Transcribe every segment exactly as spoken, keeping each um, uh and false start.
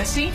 sí.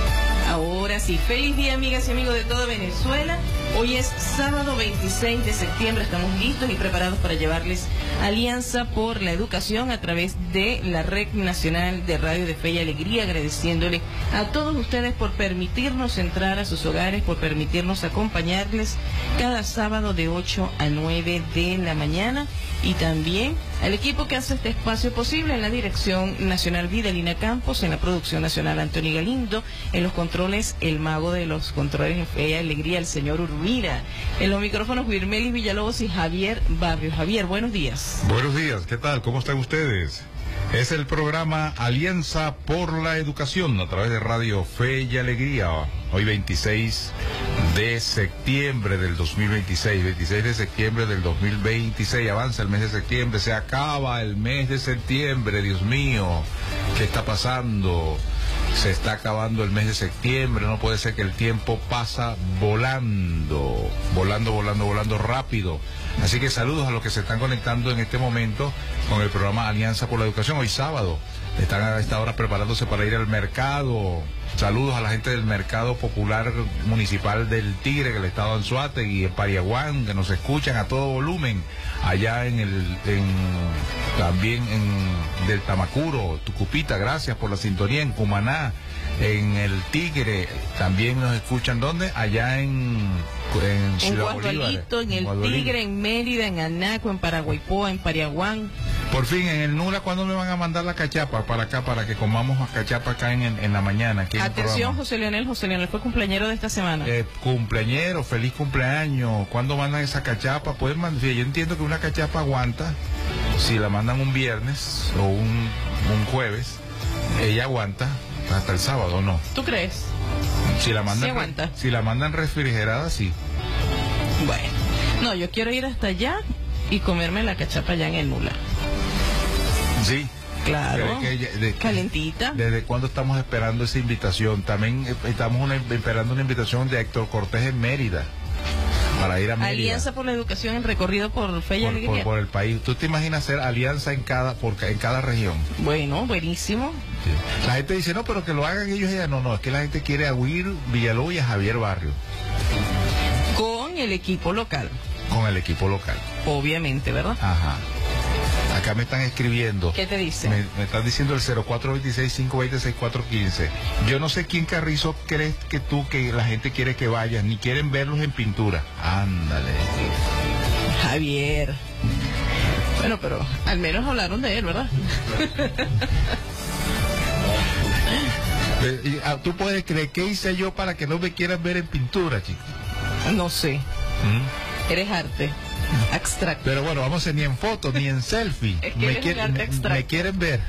Ahora sí, feliz día, amigas y amigos de toda Venezuela. Hoy es sábado veintiséis de septiembre, estamos listos y preparados para llevarles Alianza por la Educación a través de la Red Nacional de Radio de Fe y Alegría, agradeciéndole a todos ustedes por permitirnos entrar a sus hogares, por permitirnos acompañarles cada sábado de ocho a nueve de la mañana, y también al equipo que hace este espacio posible, en la dirección nacional Vidalina Campos, en la producción nacional Antonio Galindo, en los controles el mago de los controles en Fe y Alegría, el señor Urbina, en los micrófonos Wirmelis Villalobos y Javier Barrios. Javier, buenos días. Buenos días, ¿qué tal? ¿Cómo están ustedes? Es el programa Alianza por la Educación a través de Radio Fe y Alegría. Hoy veintiséis de septiembre del dos mil veintiséis, veintiséis de septiembre del dos mil veintiséis, avanza el mes de septiembre, se acaba el mes de septiembre, Dios mío, ¿qué está pasando? Se está acabando el mes de septiembre, no puede ser que el tiempo pasa volando, volando, volando, volando rápido. Así que saludos a los que se están conectando en este momento con el programa Alianza por la Educación. Hoy sábado están a esta hora preparándose para ir al mercado. Saludos a la gente del Mercado Popular Municipal del Tigre, que el estado de Anzoátegui y en Pariaguán, que nos escuchan a todo volumen, allá en el, en, también en del Tamacuro, Tucupita, gracias por la sintonía, en Cumaná, en el Tigre, también nos escuchan, ¿dónde? Allá en, en Ciudad en Bolívar, en el Guadalito. Tigre, en Mérida, en Anaco, en Paraguaypoa, en Pariaguán. Por fin, en el Nula, ¿cuándo me van a mandar la cachapa para acá, para que comamos cachapa acá en, en la mañana? Aquí en Atención, José Leonel, José Leonel fue cumpleañero de esta semana. Eh, cumpleañero, feliz cumpleaños. ¿Cuándo mandan esa cachapa? Pueden mandar, yo entiendo que una cachapa aguanta, si la mandan un viernes o un, un jueves, ella aguanta hasta el sábado, ¿no? ¿Tú crees? Si la mandan, sí aguanta. Si la mandan refrigerada, sí. Bueno, no, yo quiero ir hasta allá y comerme la cachapa allá en el Nula. Sí. Claro, que, de, calentita. ¿Desde cuándo estamos esperando esa invitación? También estamos una, esperando una invitación de Héctor Cortés en Mérida, para ir a Mérida. Alianza por la Educación en recorrido por Fe y por, Alegría. Por, por el país. ¿Tú te imaginas hacer alianza en cada, por, en cada región? Bueno, buenísimo. Sí. La gente dice, no, pero que lo hagan ellos allá. No, no, es que la gente quiere a Will Villalobos y a Javier Barrios. Con el equipo local. Con el equipo local. Obviamente, ¿verdad? Ajá. Acá me están escribiendo. ¿Qué te dice? Me, me están diciendo el cero cuatro dos seis, cinco dos cero, seis cuatro uno cinco. Yo no sé quién Carrizo crees que tú, que la gente quiere que vayas, ni quieren verlos en pintura. Ándale. Javier. Bueno, pero al menos hablaron de él, ¿verdad? ¿Tú puedes creer qué hice yo para que no me quieran ver en pintura, chicos? No sé. ¿Mm? Eres arte. Abstracto. Pero bueno, vamos a ni en foto, ni en selfie. Es que me, quieren, me, me quieren ver.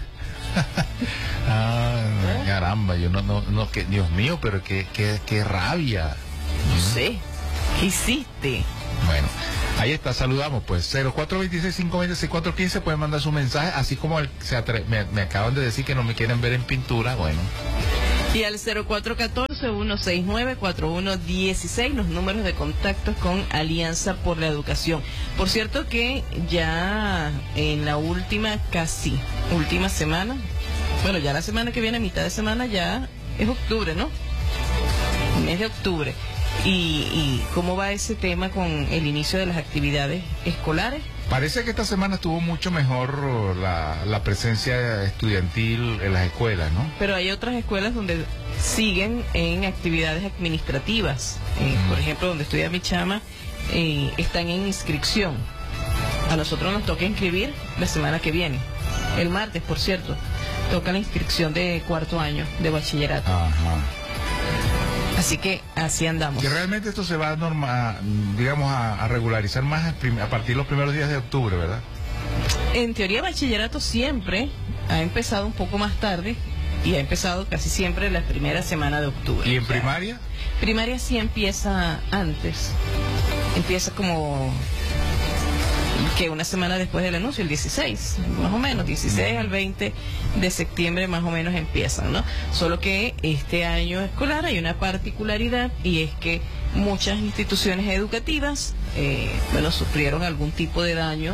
Ah, ¿eh? Caramba, yo no, no, no, que, Dios mío, pero qué, qué, qué rabia. No sé. ¿Qué hiciste? Bueno, ahí está, saludamos pues. cero cuatro dos seis, cinco dos cero, seis cuatro uno cinco, pueden mandar su mensaje, así como el, se atre, me, me acaban de decir que no me quieren ver en pintura, bueno. Y al cero cuatro uno cuatro, uno seis nueve, cuatro uno uno seis, los números de contacto con Alianza por la Educación. Por cierto que ya en la última, casi, última semana, bueno, ya la semana que viene, mitad de semana, ya es octubre, ¿no? Mes de octubre. Y, y ¿cómo va ese tema con el inicio de las actividades escolares? Parece que esta semana estuvo mucho mejor la, la presencia estudiantil en las escuelas, ¿no? Pero hay otras escuelas donde siguen en actividades administrativas. Eh, mm. Por ejemplo, donde estudia mi chama, eh, están en inscripción. A nosotros nos toca inscribir la semana que viene. El martes, por cierto, toca la inscripción de cuarto año de bachillerato. Ajá. Así que así andamos. Que realmente esto se va a norma, digamos, a, a regularizar más a, a partir de los primeros días de octubre, ¿verdad? En teoría, bachillerato siempre ha empezado un poco más tarde y ha empezado casi siempre la primera semana de octubre. ¿Y en o sea, primaria? Primaria sí empieza antes. Empieza como que una semana después del anuncio, el dieciséis, más o menos, dieciséis al veinte de septiembre más o menos empiezan, ¿no? Solo que este año escolar hay una particularidad, y es que muchas instituciones educativas, eh, bueno, sufrieron algún tipo de daño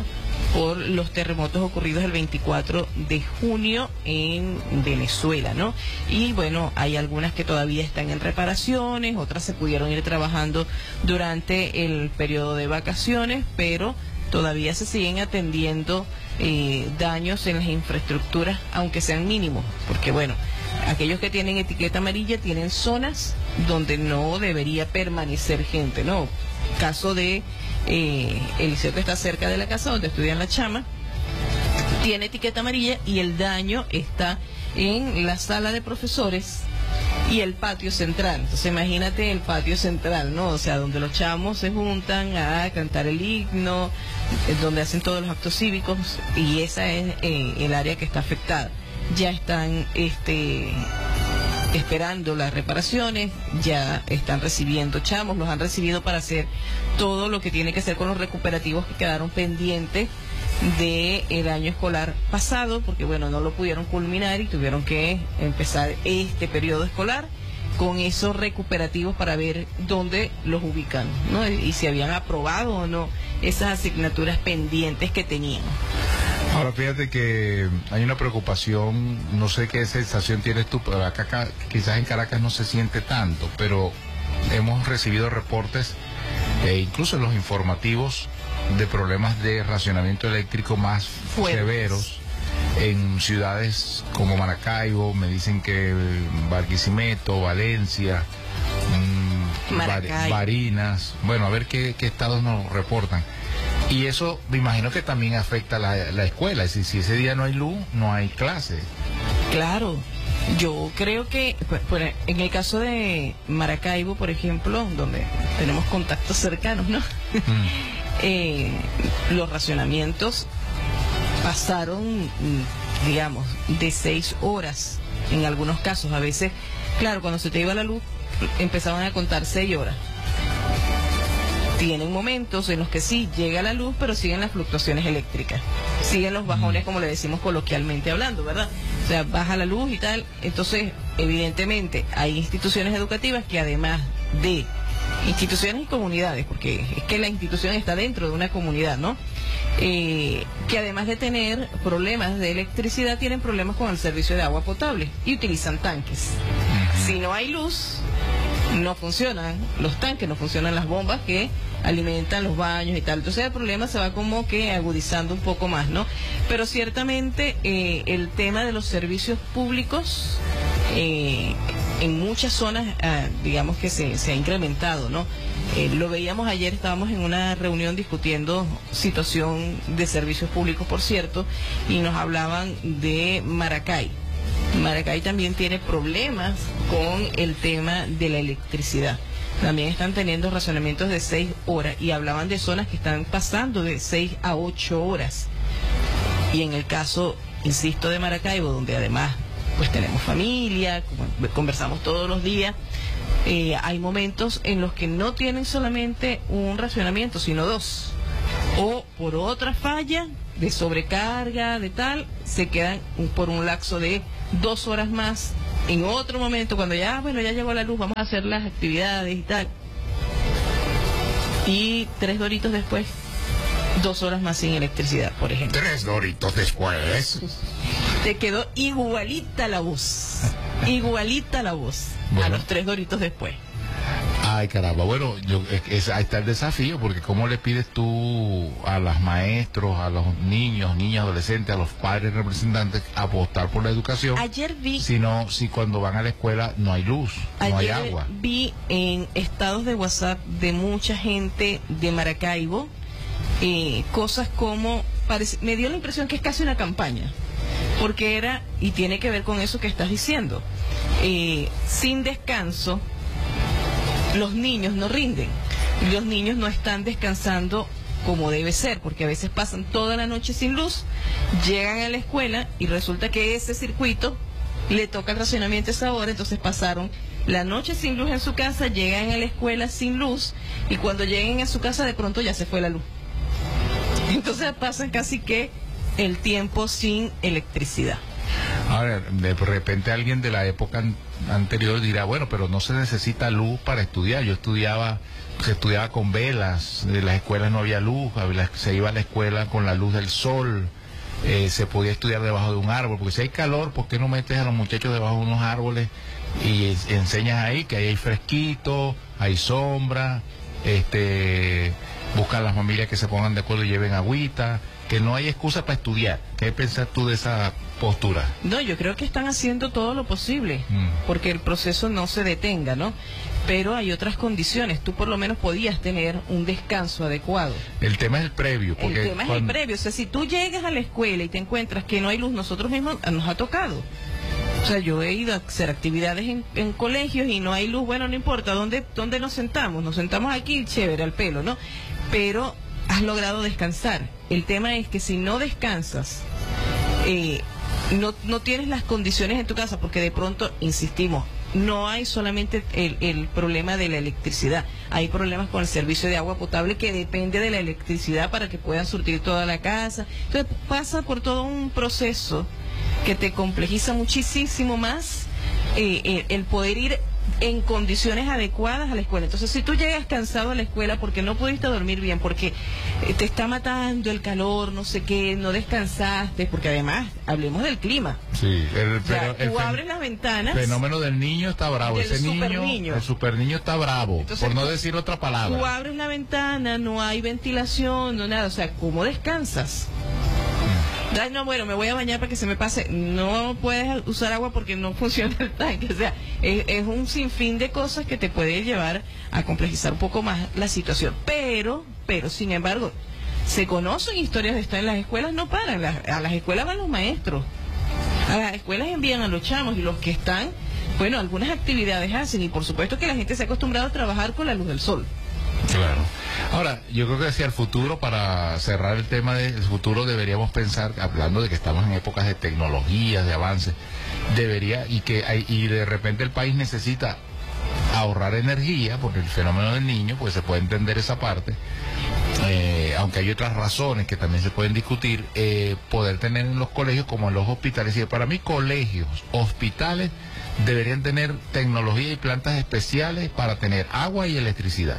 por los terremotos ocurridos el veinticuatro de junio en Venezuela, ¿no? Y bueno, hay algunas que todavía están en reparaciones, otras se pudieron ir trabajando durante el periodo de vacaciones, pero todavía se siguen atendiendo eh, daños en las infraestructuras, aunque sean mínimos, porque bueno, aquellos que tienen etiqueta amarilla tienen zonas donde no debería permanecer gente, ¿no? Caso de eh, el liceo que está cerca de la casa donde estudian la chama, tiene etiqueta amarilla y el daño está en la sala de profesores y el patio central. Entonces imagínate el patio central, ¿no? O sea, donde los chamos se juntan a cantar el himno, donde hacen todos los actos cívicos, y esa es eh, el área que está afectada. Ya están este esperando las reparaciones, ya están recibiendo chamos, los han recibido para hacer todo lo que tiene que hacer con los recuperativos que quedaron pendientes del año escolar pasado, porque bueno, no lo pudieron culminar y tuvieron que empezar este periodo escolar con esos recuperativos para ver dónde los ubican, ¿no? Y si habían aprobado o no esas asignaturas pendientes que tenían. Ahora fíjate que hay una preocupación, no sé qué sensación tienes tú, pero acá, acá quizás en Caracas no se siente tanto, pero hemos recibido reportes, eh, incluso en los informativos, de problemas de racionamiento eléctrico más fuertes, severos en ciudades como Maracaibo. Me dicen que Barquisimeto, Valencia, mmm, Bar, Barinas, bueno, a ver qué, qué estados nos reportan. Y eso me imagino que también afecta a la, la escuela, es decir, si ese día no hay luz, no hay clase. Claro, yo creo que pues, en el caso de Maracaibo, por ejemplo, donde tenemos contactos cercanos, ¿no? Mm. eh, los racionamientos pasaron, digamos, de seis horas en algunos casos. A veces, claro, cuando se te iba la luz, empezaban a contar seis horas. Tienen momentos en los que sí llega la luz, pero siguen las fluctuaciones eléctricas, siguen los bajones, como le decimos coloquialmente hablando, ¿verdad? O sea, baja la luz y tal. Entonces, evidentemente, hay instituciones educativas que además de instituciones y comunidades, porque es que la institución está dentro de una comunidad, ¿no? Eh, que además de tener problemas de electricidad, tienen problemas con el servicio de agua potable y utilizan tanques. Uh-huh. Si no hay luz, no funcionan los tanques, no funcionan las bombas que alimentan los baños y tal. Entonces el problema se va como que agudizando un poco más, ¿no? Pero ciertamente eh, el tema de los servicios públicos eh, en muchas zonas, eh, digamos que se, se ha incrementado, ¿no? Eh, lo veíamos ayer, estábamos en una reunión discutiendo situación de servicios públicos, por cierto, y nos hablaban de Maracay. Maracay también tiene problemas con el tema de la electricidad. También están teniendo racionamientos de seis horas y hablaban de zonas que están pasando de seis a ocho horas. Y en el caso, insisto, de Maracaibo, donde además pues tenemos familia, conversamos todos los días, eh, hay momentos en los que no tienen solamente un racionamiento, sino dos. O por otra falla de sobrecarga, de tal, se quedan por un lapso de dos horas más. En otro momento, cuando ya, bueno, ya llegó la luz, vamos a hacer las actividades y tal. Y tres doritos después, dos horas más sin electricidad, por ejemplo. Tres doritos después. Te quedó igualita la voz. Igualita la voz. Bueno. A los tres doritos después. Ay, caramba. Bueno, yo, es, ahí está el desafío, porque ¿cómo le pides tú a los maestros, a los niños, niñas, adolescentes, a los padres representantes apostar por la educación? Ayer vi... Si no, si cuando van a la escuela no hay luz, no hay agua. Ayer vi en estados de WhatsApp de mucha gente de Maracaibo, eh, cosas como... Parece, me dio la impresión que es casi una campaña, porque era, y tiene que ver con eso que estás diciendo, eh, sin descanso... Los niños no rinden, los niños no están descansando como debe ser, porque a veces pasan toda la noche sin luz, llegan a la escuela y resulta que ese circuito le toca el racionamiento a esa hora, entonces pasaron la noche sin luz en su casa, llegan a la escuela sin luz y cuando lleguen a su casa de pronto ya se fue la luz. Entonces pasan casi que el tiempo sin electricidad. Ahora, de repente alguien de la época an anterior dirá, bueno, pero no se necesita luz para estudiar. Yo estudiaba, se estudiaba con velas, en las escuelas no había luz, se iba a la escuela con la luz del sol, eh, se podía estudiar debajo de un árbol, porque si hay calor, ¿por qué no metes a los muchachos debajo de unos árboles y enseñas ahí que ahí hay fresquito, hay sombra, este, buscan las familias que se pongan de acuerdo y lleven agüita, que no hay excusa para estudiar? ¿Qué piensas tú de esa postura? No, yo creo que están haciendo todo lo posible, mm. porque el proceso no se detenga, ¿no? Pero hay otras condiciones. Tú por lo menos podías tener un descanso adecuado. El tema es el previo. Porque el tema cuando... es el previo. O sea, si tú llegas a la escuela y te encuentras que no hay luz, nosotros mismos nos ha tocado. O sea, yo he ido a hacer actividades en, en colegios y no hay luz. Bueno, no importa, ¿dónde, dónde nos sentamos? Nos sentamos aquí, chévere, al pelo, ¿no? Pero has logrado descansar. El tema es que si no descansas, eh, no, no tienes las condiciones en tu casa, porque de pronto, insistimos, no hay solamente el, el problema de la electricidad, hay problemas con el servicio de agua potable que depende de la electricidad para que puedan surtir toda la casa. Entonces pasa por todo un proceso que te complejiza muchísimo más eh, eh, el poder ir en condiciones adecuadas a la escuela. Entonces, si tú llegas cansado a la escuela porque no pudiste dormir bien, porque te está matando el calor, no sé qué, no descansaste, porque además, hablemos del clima. Sí, el, pero, o sea, tú el abres las ventanas. El fenómeno del niño está bravo, ese niño, niño, el super niño está bravo, entonces, por no tú, decir otra palabra. Tú abres la ventana, no hay ventilación, no nada, o sea, ¿cómo descansas? Ay, no, bueno, me voy a bañar para que se me pase. No puedes usar agua porque no funciona el tanque. O sea, es, es un sinfín de cosas que te puede llevar a complejizar un poco más la situación. Pero, pero, sin embargo, se conocen historias de estar en las escuelas, no paran. Las, a las escuelas van los maestros. A las escuelas envían a los chamos y los que están, bueno, algunas actividades hacen. Y por supuesto que la gente se ha acostumbrado a trabajar con la luz del sol. Claro. Ahora, yo creo que hacia el futuro, para cerrar el tema del futuro, deberíamos pensar, hablando de que estamos en épocas de tecnologías, de avances, debería, y que hay, y de repente el país necesita ahorrar energía, porque el fenómeno del niño, pues se puede entender esa parte, eh, aunque hay otras razones que también se pueden discutir, eh, poder tener en los colegios como en los hospitales. Y para mí, colegios, hospitales, deberían tener tecnología y plantas especiales para tener agua y electricidad.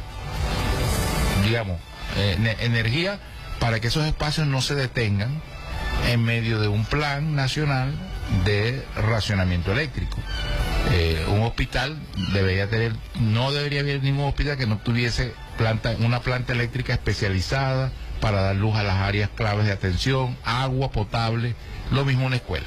Digamos, eh, energía para que esos espacios no se detengan en medio de un plan nacional de racionamiento eléctrico. Eh, un hospital debería tener, no debería haber ningún hospital que no tuviese planta, una planta eléctrica especializada para dar luz a las áreas claves de atención, agua potable, lo mismo una escuela.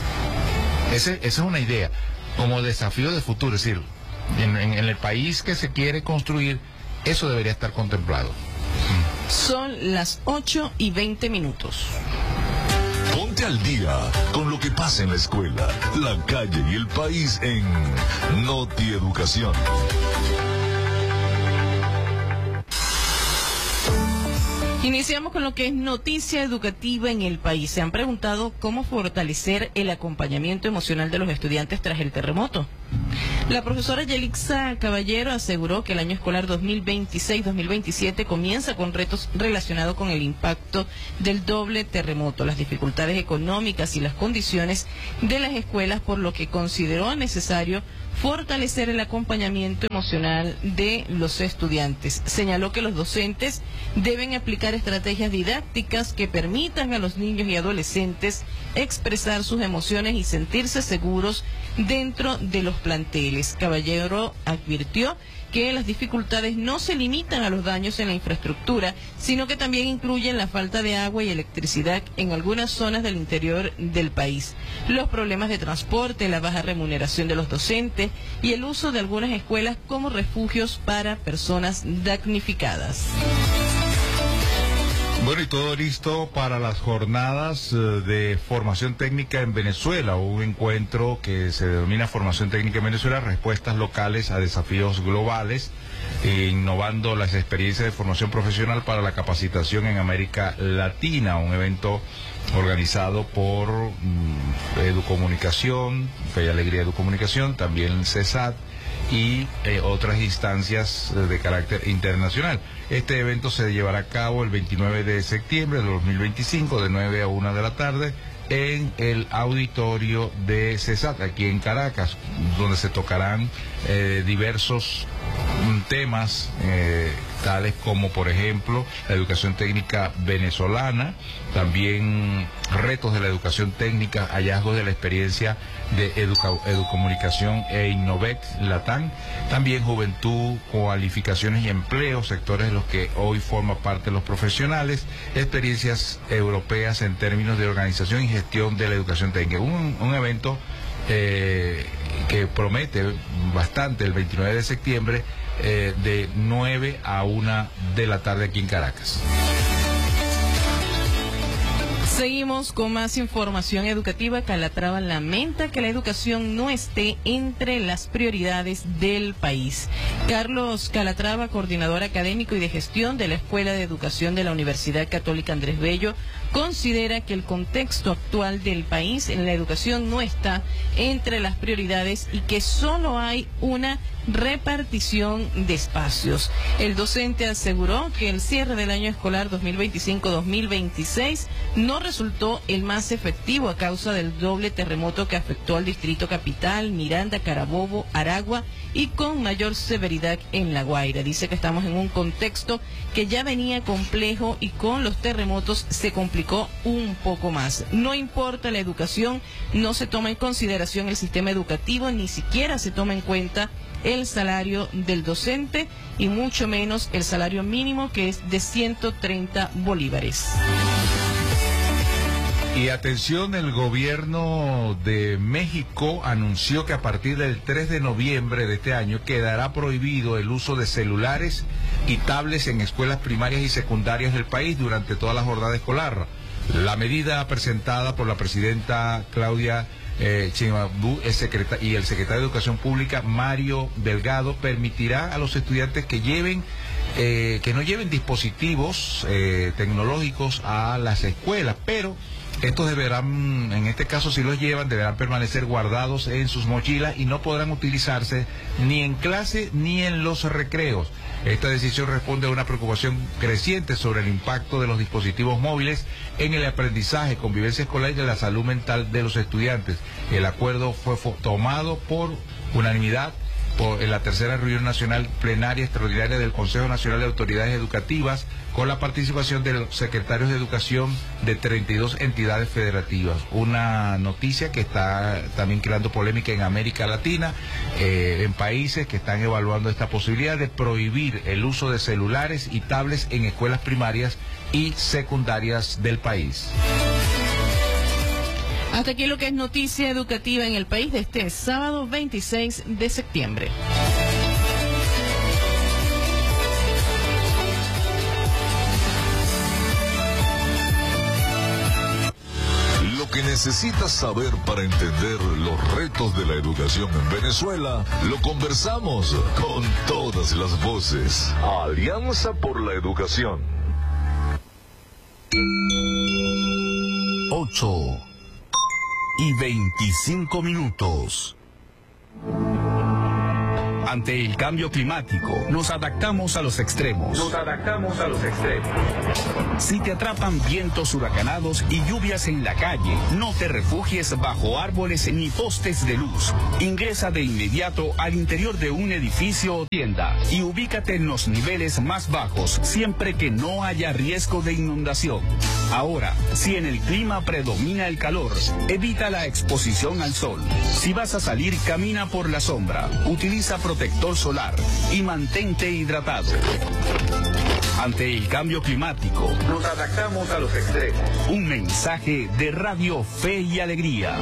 Ese, esa es una idea como desafío de futuro, es decir, en, en, en el país que se quiere construir, eso debería estar contemplado. Son las ocho y veinte minutos. Ponte al día con lo que pasa en la escuela, la calle y el país en Noti Educación. Iniciamos con lo que es noticia educativa en el país. Se han preguntado cómo fortalecer el acompañamiento emocional de los estudiantes tras el terremoto. La profesora Yelixa Caballero aseguró que el año escolar dos mil veintiséis dos mil veintisiete comienza con retos relacionados con el impacto del doble terremoto, las dificultades económicas y las condiciones de las escuelas, por lo que consideró necesario fortalecer el acompañamiento emocional de los estudiantes. Señaló que los docentes deben aplicar estrategias didácticas que permitan a los niños y adolescentes expresar sus emociones y sentirse seguros dentro de los planteles. Caballero advirtió que las dificultades no se limitan a los daños en la infraestructura, sino que también incluyen la falta de agua y electricidad en algunas zonas del interior del país, los problemas de transporte, la baja remuneración de los docentes y el uso de algunas escuelas como refugios para personas damnificadas. Bueno, y todo listo para las jornadas de formación técnica en Venezuela, un encuentro que se denomina Formación Técnica en Venezuela, respuestas locales a desafíos globales, eh, innovando las experiencias de formación profesional para la capacitación en América Latina, un evento organizado por mm, Educomunicación, Fe y Alegría Educomunicación, también CESAT y eh, otras instancias de carácter internacional. Este evento se llevará a cabo el veintinueve de septiembre de dos mil veinticinco de nueve a una de la tarde en el auditorio de CESAT, aquí en Caracas, donde se tocarán eh, diversos temas, eh, tales como, por ejemplo, la educación técnica venezolana, también retos de la educación técnica, hallazgos de la experiencia de Educa Educomunicación e Innovex Latam, también juventud, cualificaciones y empleo, sectores de los que hoy forman parte los profesionales, experiencias europeas en términos de organización y gestión de la educación técnica. Un, un evento eh, que promete bastante el veintinueve de septiembre, eh, de nueve a una de la tarde aquí en Caracas. Seguimos con más información educativa. Calatrava lamenta que la educación no esté entre las prioridades del país. Carlos Calatrava, coordinador académico y de gestión de la Escuela de Educación de la Universidad Católica Andrés Bello, considera que el contexto actual del país en la educación no está entre las prioridades y que solo hay una repartición de espacios. El docente aseguró que el cierre del año escolar dos mil veinticinco dos mil veintiséis no resultó el más efectivo a causa del doble terremoto que afectó al Distrito Capital, Miranda, Carabobo, Aragua y con mayor severidad en La Guaira. Dice que estamos en un contexto que ya venía complejo y con los terremotos se complicó un poco más. No importa la educación, no se toma en consideración el sistema educativo, ni siquiera se toma en cuenta el salario del docente y mucho menos el salario mínimo, que es de ciento treinta bolívares. Y atención, el gobierno de México anunció que a partir del tres de noviembre de este año quedará prohibido el uso de celulares y tablets en escuelas primarias y secundarias del país durante toda la jornada escolar. La medida presentada por la presidenta Claudia eh, Sheinbaum y el secretario de Educación Pública Mario Delgado permitirá a los estudiantes que lleven eh, que no lleven dispositivos eh, tecnológicos a las escuelas, pero estos deberán, en este caso si los llevan, deberán permanecer guardados en sus mochilas y no podrán utilizarse ni en clase ni en los recreos. Esta decisión responde a una preocupación creciente sobre el impacto de los dispositivos móviles en el aprendizaje, convivencia escolar y de la salud mental de los estudiantes. El acuerdo fue tomado por unanimidad por, en la tercera reunión nacional plenaria extraordinaria del Consejo Nacional de Autoridades Educativas, con la participación de los secretarios de educación de treinta y dos entidades federativas. Una noticia que está también creando polémica en América Latina, eh, en países que están evaluando esta posibilidad de prohibir el uso de celulares y tablets en escuelas primarias y secundarias del país. Hasta aquí lo que es noticia educativa en el país de este sábado veintiséis de septiembre. Lo que necesitas saber para entender los retos de la educación en Venezuela, lo conversamos con todas las voces. Alianza por la Educación. ocho y veinticinco minutos. Ante el cambio climático, nos adaptamos a los extremos. Nos adaptamos a los extremos. Si te atrapan vientos huracanados y lluvias en la calle, no te refugies bajo árboles ni postes de luz. Ingresa de inmediato al interior de un edificio o tienda y ubícate en los niveles más bajos, siempre que no haya riesgo de inundación. Ahora, si en el clima predomina el calor, evita la exposición al sol. Si vas a salir, camina por la sombra. Utiliza protector solar y mantente hidratado. Ante el cambio climático, nos adaptamos a los extremos. Un mensaje de Radio Fe y Alegría.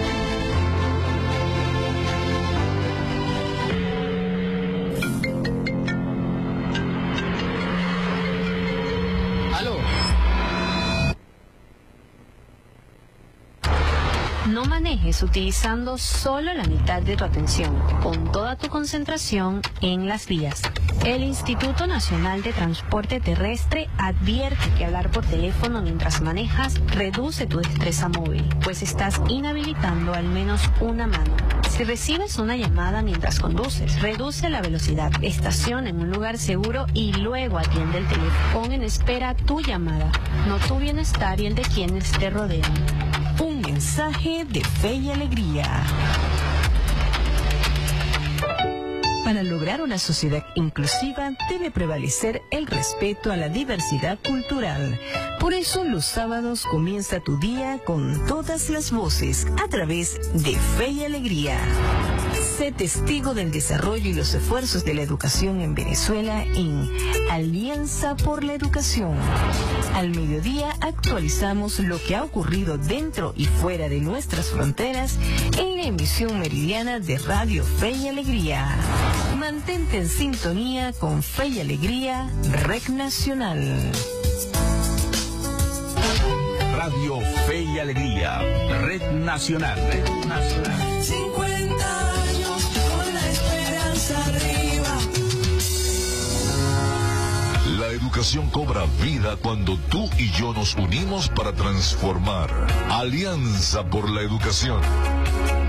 No manejes utilizando solo la mitad de tu atención, con toda tu concentración en las vías. El Instituto Nacional de Transporte Terrestre advierte que hablar por teléfono mientras manejas reduce tu destreza móvil, pues estás inhabilitando al menos una mano. Si recibes una llamada mientras conduces, reduce la velocidad, estaciona en un lugar seguro y luego atiende el teléfono. Pon en espera tu llamada, no tu bienestar y el de quienes te rodean. Un mensaje mensaje de fe y alegría. Para lograr una sociedad inclusiva debe prevalecer el respeto a la diversidad cultural. Por eso los sábados comienza tu día con todas las voces a través de Fe y Alegría. Sé testigo del desarrollo y los esfuerzos de la educación en Venezuela en Alianza por la Educación. Al mediodía actualizamos lo que ha ocurrido dentro y fuera de nuestras fronteras en la emisión meridiana de Radio Fe y Alegría. Mantente en sintonía con Fe y Alegría, Red Nacional. Radio Fe y Alegría, Red Nacional. Red Nacional. cincuenta años con la esperanza arriba. La educación cobra vida cuando tú y yo nos unimos para transformar. Alianza por la Educación.